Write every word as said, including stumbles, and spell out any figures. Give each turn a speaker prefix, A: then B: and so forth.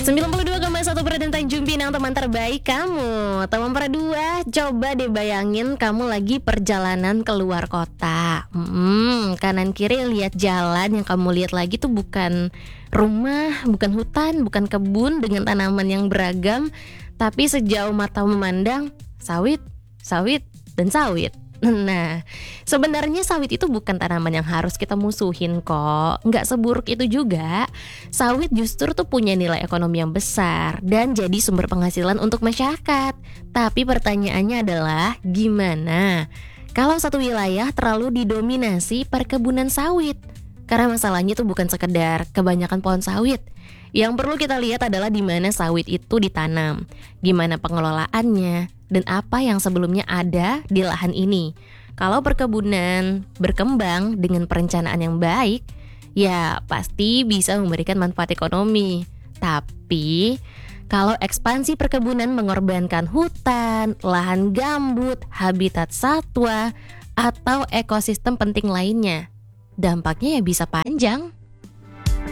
A: sembilan puluh dua koma satu Perden Tanjung Pinang, teman terbaik kamu. Teman berdua, coba deh bayangin kamu lagi perjalanan keluar kota. hmm, Kanan kiri lihat jalan, yang kamu lihat lagi tuh bukan rumah, bukan hutan, bukan kebun dengan tanaman yang beragam, tapi sejauh mata memandang sawit, sawit, dan sawit. Nah, sebenarnya sawit itu bukan tanaman yang harus kita musuhin kok. Nggak seburuk itu juga. Sawit justru tuh punya nilai ekonomi yang besar dan jadi sumber penghasilan untuk masyarakat. Tapi pertanyaannya adalah gimana kalau satu wilayah terlalu didominasi perkebunan sawit? Karena masalahnya tuh bukan sekedar kebanyakan pohon sawit. Yang perlu kita lihat adalah di mana sawit itu ditanam, gimana pengelolaannya, dan apa yang sebelumnya ada di lahan ini. Kalau perkebunan berkembang dengan perencanaan yang baik, ya pasti bisa memberikan manfaat ekonomi. Tapi kalau ekspansi perkebunan mengorbankan hutan, lahan gambut, habitat satwa, atau ekosistem penting lainnya, dampaknya ya bisa panjang.